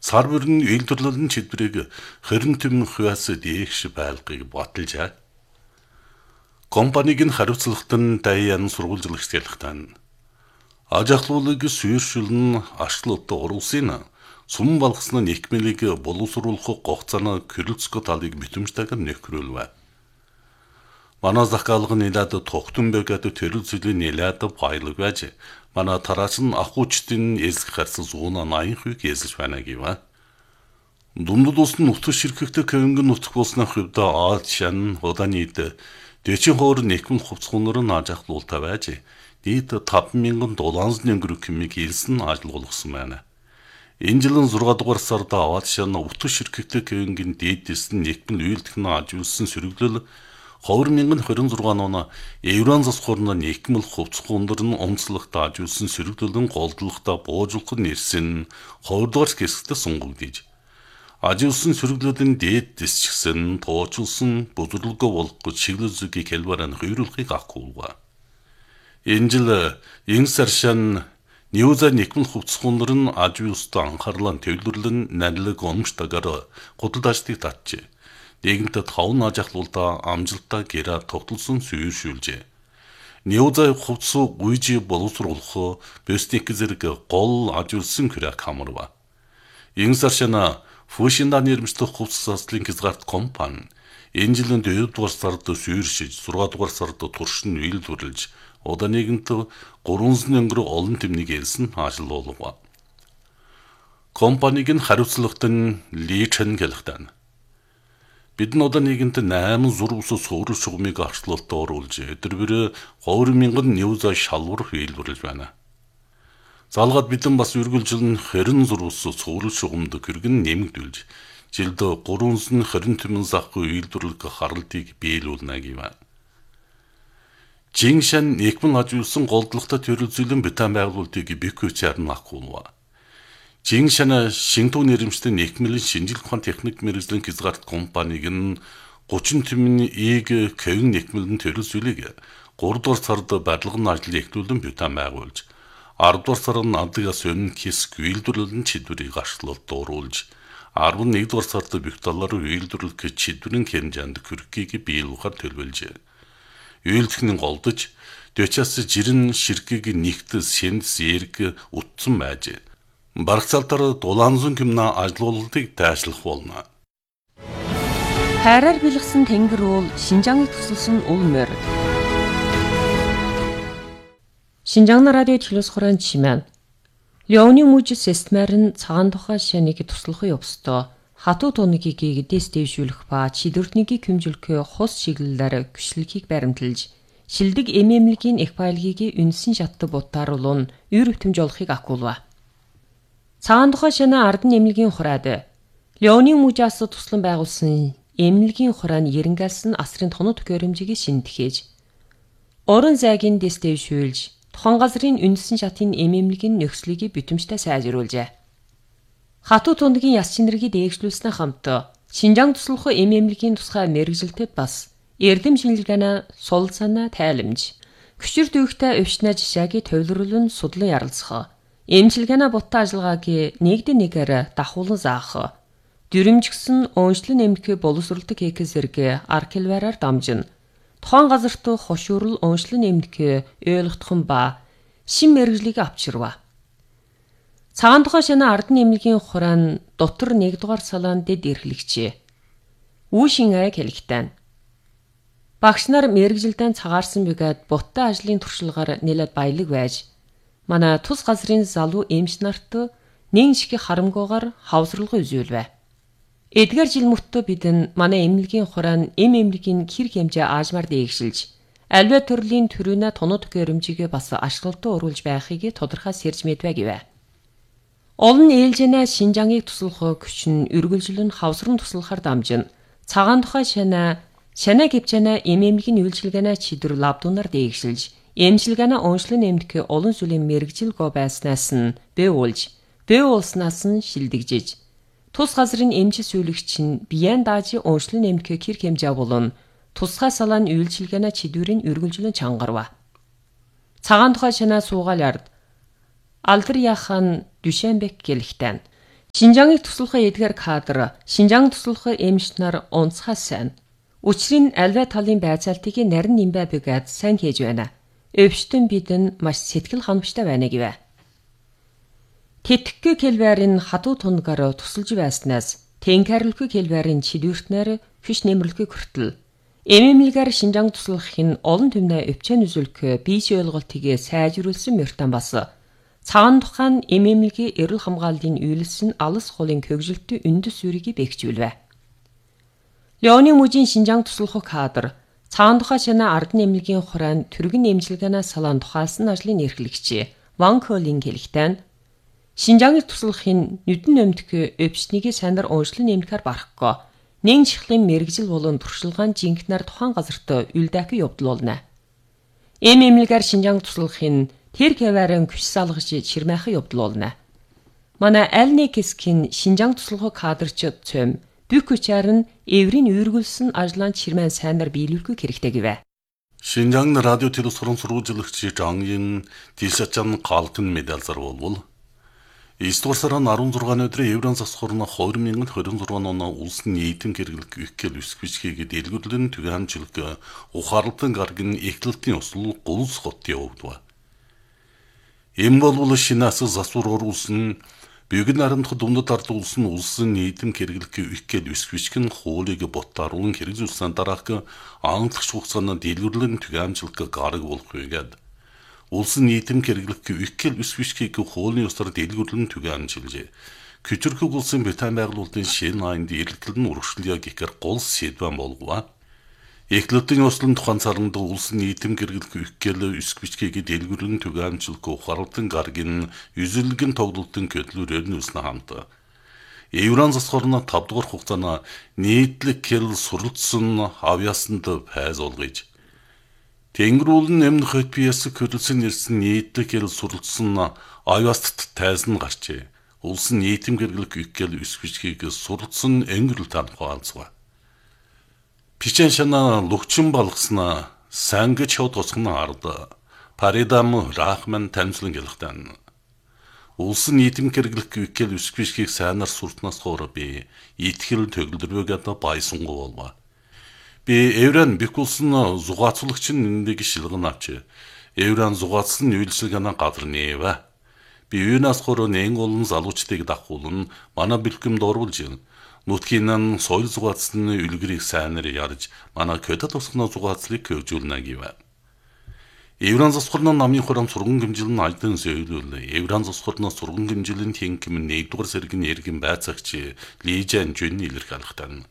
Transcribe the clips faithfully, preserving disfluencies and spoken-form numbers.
Сар бүрэн үйлдвэрлэлийн чиглэлийг хорин төмөн хуваас дээгш байлгыг баталж аа. Компаниг нь хариуцлагатай даяан сургуулжлагч хэлэхтэн. Ажахлуулыг сүйршүүлэн ашлалт уруулсын сум балгасны нэгмэлийг боловсруулах гоцоно Кириллско талыг битэмжтэйгээр нөхрүүлвэ. Манай захаалга нэлээд тогтун бэгад төрөлцөлийн нэлээд байлг байж манай тараасан ахуучдын эзлэх харсан зүүн наян хүйг эзэлж байна гэвэ. Дундад ус нь нутаг ширхэгтэй көнгөн нутаг болсны хувьд аад шан удаанид дэчин хоор нэгмэл хувцгунаар нь ажахлуултай байж нийт таван мянган долларын өнгөрөх хэмиг илсэн ажиллуулсан байна. Энэ жилийн зургаан дугаар сард аваад шан утга ширхэгтэй көнгөн дээдэс нь нэгмэл үйлдэх нь ажуулсан сөрөглөл хоёр мянган хорин зургаан он еврон засхорны нэгмэл хувцгундар нь онцлогтой ажуулсан сөрөглөлөн голдлогтой буужуулах нэрсэн хоёр дугаар хэсэгтээ сунгагдж. Ажуулсан сөрөглөлийн дээдэс ч гэсэн туучулсан бүзэрлэгөө болгох чиглэл зүгийг хэлбэрэн хөврүүлэхийг ахгүйва. Энэ жил энэ сар шан Ньюза нэгмэл хувцгундар нь ажуулсан анхаарлаа төвлөрлөн нанлаг ономжтойгоор гудалдаачдыг татжээ. Нэгэнтэ таван ажахлуулда амжилттай гэрээ тогтолсон сүйршүүлжээ. Ньюза хувцсуу гүйж боловсруулах бэстик зэрэг гол ажуулсан хүрээ камарва. Энэ сар шана Фушинда нэрмжлэх хувцас заслын хязгаарт компани энэ жилийн дөрөв дугаар сард сүйршиж, зургаан дугаар сард туршин үйлдвэрлэж, удаа нэгэнт гурван сая өнгөрөг олон тэмнийг элсэн ажиллуулва. Компаниг нь хариуцлагатай личэн гэлхтэн. Бид нь удаа нэгэнт восемь зурвс суурь шугамыг арчлалт оруулж, өдөр хоёр мянган Ньюза шалвар үйлдвэрлэж байна. Залгаад бидэн бас үргэлжлэн хорин зурвс суурь шугамд кэргэн нэмэгдүүлж, жилд гурван сая хорин тэмэн захгүй үйлдвэрлэх харалтыг биелүүлнэ гэвэ. Жиншан нэгмэл ажуулсан голдлогтой төрөлцөөлөн битэн байгуулалтыг бикүүчээр нь ахгүйва. Жиншан Шинтүү нэрмжтэй нэгмэлийн шинжилгээ ухаан техник мэргэжлийн хязгаарт компаниг нь гучин тэмэн ийг кевин нэгмэлэн төрөлцөөлийг гурав дугаар сард барилгын ажил эхлүүлэн битэн байгуулж, арав дугаар сард надгаас өнө хэсэг үйлдвэрлэлийн чиглэлийг арчлалт оруулж, арван нэг дугаар сард бигталаар үйлдвэрлэх чиглэлийн хэмжээнд хүрхийг биелүүлэхээр төлөвлөжээ. Үйлдвэрлэхний голдож, дэчээс жирэн ширхгийг нэгт сэндс эрг утсан байж, барагцаалтаар дулаанзун гимна ажиллуулалтыг дайшлах болно. Хайраар бэлгсэн тэнгэр уул Шинжааныг тусалсан ул морь. Шинжаан радио телевиз хорон чимэн. Леоны мужи системээр нь цагаан тухай шаныг туслахын явстаа хатуу туныг гээдээс дэвшүүлэх ба чидүртнийг хэмжүүлэх хус чиглэлээр гүшлэгийг баримталж, шилдэг эмэмлэгийн их байлгийг үнсэн шатты бутааруулун ür өвтөмж олохыг ахгуулва. Цагаан тухай шана ардын эмнэлгийн хураад Леоны мужаас туслан байгуулсан эмнэлгийн хураан ерөнгалсан асрын тоног төхөөрөмжийг шинтгэж, орон зайгийн дэс дэвшүүлж, тухайн газрын үнсэн шатын эмэмлэгийн нөхцөлийг битэмжтэй сайжруулжээ. Хатуу тунгийн яс чинэргийг дээгшлүүлснээ хамт Шинжаан туслах эмэмлэгийн тусгай мэргэжилтэд бас эрдэм шинжилгээний сул санаа тайламж, хүчир дүйхтэй өвчнө жишээгийг төвлөрүүлэн судлан ярилцах, эмчилгээний бутаа ажиллагааг нэгдэн нэгээр дахуулан заах, дүрмжгсэн ууншлан нэмэх боловсролтой кейк зэрэг архиваараар дамжин, тухайн газарт хошуурл ууншлан нэмэх ойлгохын ба шин мэргэжлийг авчирва. Цагаан тухай шана ардын эмнэлгийн хураан дотор нэг дугаар салаан дэд эрхлэгчээ. Үүшин ай хэлэгтэн. Багш нар мэргэжилдэн цагаарсан бөгөөд буттай ажлын туршлагаар нэлээд баялаг байж, манай тус газрын залуу эмч нарт нэн шиг харамгуугаар хавсралгын үзүүлвэ. Эдгээр жил мөртөө бидэн манай эмнэлгийн хураан эм эмнэлгийн хэрэг хэмжээ аажмаар дээгшилж, альва төрлийн төрөнө тоног төхөөрөмжийг бас ашиглалтаа оруулж байхыг тодорхой сэрж мэдвэ гэвэ. Олон ээлжинэ Шинжааныг туслах күч нь үргэлжлэн хавсран туслахаар дамжин, цагаан тухай шана шана гэвчэнэ эм эмнэлгийн үйлчилгээнэ чидөр лавдунаар дээгшилж, эмчилгээнэ ууншлан нэмдэх олон сүлийн мэргэжил го байснаас нь бэ уулж, бэ уулснаас нь шилдэгжиж, тус газрын эмч сүүлэгч нь биеэн даажи ууншлан нэмдэх хэрэг хэмжээ болон тусгай салаан үйлчилгээнэ чидүрийн үргэлжлэн чангарва. Цагаан тухай шана суугаал ард Алдар яхан Дюшенбек гэлхтэн. Шинжааныг туслахын эдгээр кадр, Шинжаан туслахын эмчнэр онцгой сайн. Учрын альва талын байцаалтыг нарийн нэмбай бэгэд сайн хийж байна. Өвчтөн бидэнд маш сэтгэл ханамжтай байна гэвэ. Тэтгэхгүй келбэрийн хадуу тунгаар тусалж байснаас тэнхарлгүй келбэрийн чидвэртнэр хүч нэмэрлэхгүй хүртэл эмэмлэгээр Шинжаан туслахын олон түмнээ өвчөн үзүүлэх бие ойлголтыг сайжруулсан мөртөн бас цагаан тухайн эмэмлэгийн эрүүл хамгааллын үйлс нь алс хуулын хөгжилтөд үндэс үүргийг бэхжүүлвэ. Леоны мужийн Шинжаан туслах кадр цагаан тухай шана ардны эмнэлгийн хураан түргэн эмчилгээнээс салаан тухайлсан ажлын эрхлэгч Ван Колин хэлэхдээ Шинжааныг туслахын нүдэн өмдөх өвчтнийг санаар уншлан нэмэхээр барахгүй. Нэн чихлийн мэрэгжил болон туршилгаан жинхнэр тухайн газарт үлдээх явдал болно. Эм эмнэлгээр Шинжаан туслахын тэр хэвээрэн күч салгаж чирмэх явдал болно. Манай аль нэг хэсгийн Шинжаан туслах кадрч цөм бүх хүчээр нь эврийн үүргүүлсэн ажлаан чирмэн сайнаар биелүүлэх хэрэгтэй гэвэ. Шинжаан радио телевиз суран сургуулийн Жангийн Дилшачан галкын медаль зарвал эсдүгээр сарын арван зургааны өдрийн Еврон засхурна хоёр мянган двадцать шесть оны улсын нийтийн хэрэглэх ихгэл үсгвичгийг дэлгүүрлэн түгээмжлэг ухаарлалтын гаргийн эхлэлтийн усл гулс хот явагдав. Эм болвол шинаас засвар улсын бэгэн наримдах дундад ард улсын улсын нийтийн хэрэглэх ихгэл үсгвичгэн хуулийг боттааруулан хэрэгжүүлсэн дараах анхлагч хугацаанд дэлгүүрлэн түгээмжлэг гараг болох үгээд улсын нийтэм хэрэглэх ихгэл үсвичгийг хуулийн ёсоор дэлгүүрлэн түгээмжилжээ. Küçük улсын бетан байгуулалтын шин айнд эргэлтэн урагшлъя гэхээр гол сэдвэн болгова. Эхлэлтийн ёслон тухайн царнд улсын нийтэм хэрэглэх ихгэл үсвичгийг дэлгүүрлэн түгээмжилэх ухаарлалтын гаргийн үзэлгэн тоглолтын көдлөрөөр нүснэ хамт. Еврон засхорно тавд дугаар хугацаанд нийтлэг хэл суралцсан авьяасанд пайз олгож Тэнгэрүүлэн эмнэх хэдпиэс хөдөлсөн нэрсэн нийтлэг хэл суралцсан авьяаст тайзан гарчээ. Улсын нийтэм хэрэглэх ихгэл үсвичгийг суралцсан энгэрэл танхаалцгаа. Пичэн шана лugчин балгасна сангэж хот госгоно ард паридам рахман танцлан гэлхтэн. Улсын нийтэм хэрэглэх ихгэл үсвичгийг сайнаар суртнаас хоор би итгэл төгөлдрөөгээд байсангүй болва. Би Еврон бикулсын зугаацлагч нэг шилгэн авч Еврон зугаацсан үйлчилгээний газар нээвэ. Би юунаас хөрөө нэн олон залуучдыг дахуулан манай бэлгэм дурвулж нутгийн соёл зугаацсны үлгэрийг сайнаар ярьж манай көдөд тусганы зугаацлыг хөгжүүлнэ гэвэ. Еврон засхурны намын хурам сурган гэмжилэн альдын сөйлүүл Еврон засхурны сурган гэмжилэн тэнкэм нэгдүгээр сэргийн эргэн байцаагч Лижан Жүнний илэрхийлэлтэн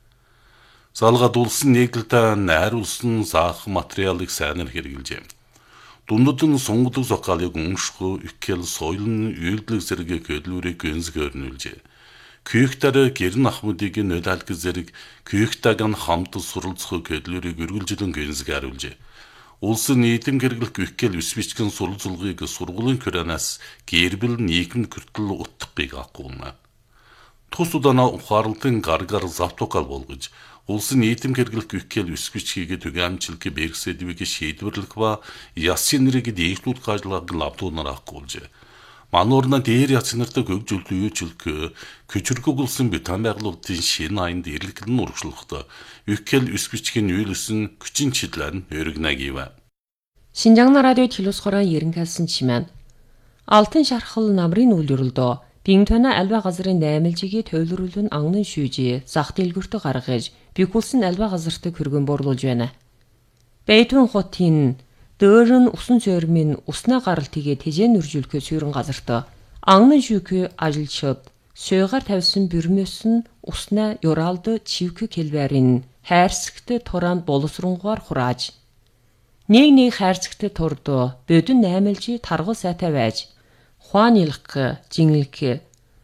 Залгаад улсын нийтлэлтэй найруулсан заах материалыг сайнаар хэрэгжилжээ. Дундад нь сунгадыг зохиолыг унших, ихгэл соёлын үйлдэл зэрэг хөдөлгөөрийг гүнзгийрнүүлжээ. Күйхтэр гэрн ахмадыг нөлөөлөх зэрэг күйхтэйг хамт суралцах хөдөлгөөрийг үргэлжлэн гүнзгийрүүлжээ. Улсын нийтэм хэрэглэх ихгэл үсвичгэн суралцлагыг сургуулийн хураанаас гэрбэл нийгэм хүртэл утгыг авахгүйнэ. Тус удаана ухаарлалтын гаргаар завтукал болгож улсын нийтэм хэрэглэх ихгэл үсвичгийг түгээмжлэх бэрхсэдвийг шийдвэрлэх ба ясын нэрийг дээшлүүлэх ажлыг лавдуунаар авахгүйжээ. Мануурна дээр ясын нэртэй хөгжүүлэлт үйлчлэх Küçük улсын бетан байгуулалтын шин айнд эргэлтэн урагшлахад ихгэл үсвичгийн үйлсэн хүчин чиглэл өргөнэ гэвэ. Шинжаан радио телевиз хорон ерөнхийлсэн чимээн Алтан шархал намрын үйл өрөлдөө Бинтона альва газрын наймалжигийн тойлруулан анган шүүжээ зах дэлгүүртө гаргаж бикулсын альва газарт хөргөн борлуулж байна. Бэйтун хотын дөөрн усан цөөрмийн уснаа гаралтыг тэжээн үржүүлэх суурин газарт анган шүүх ажилчид сөөгөр тавьсан бүрмөөс нь уснаа юралд чивх хэлбэрийн хайрсагт туран боловсронгоор хурааж нэг нэг хайрсагт турд бодон наймалжи таргал сайтай байж Хуанилх, жинглэх,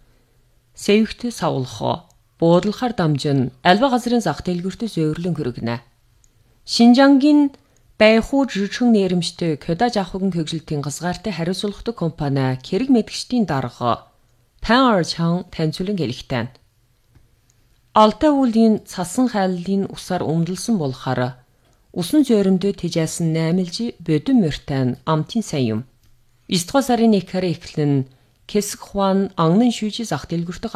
сэвхт савлах, буудлахаар дамжин альва газрын зах дэлгүүртээ зөөврлөн хөргөнэ. Шинжаангийн байхуу жижигхэн нэрэмжтэй Кёда жахугийн хөгжилтийн газгаартай хариуцлагатай компани хэрэг мэдгчдийн дарга Пан Арчан таньцуулан хэлэхдээ Алтай үүлгийн цасан хайллын усаар өмдөлсөн болохоор усан зөөрөмдөө тэжээсэн наймалжи бодон мөртэн амтын сайн юм. Эсдгоо сарын нэгхээр эхлэн хэсэг хуан анган шүүжи зах дэлгүртэ